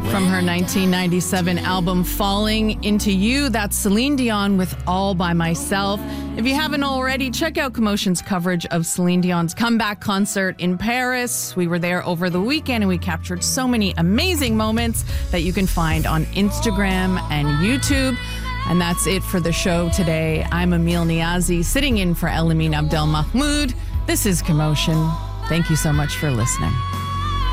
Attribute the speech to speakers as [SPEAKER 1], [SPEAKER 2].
[SPEAKER 1] From her 1997 album Falling Into You, that's Celine Dion with All By Myself. If you haven't already, check out Commotion's coverage of Celine Dion's comeback concert in Paris. We were there over the weekend and we captured so many amazing moments that you can find on Instagram and YouTube. And that's it for the show today. I'm Emil Niazi, sitting in for Elamine Abdel Mahmoud. This is Commotion. Thank you so much for listening.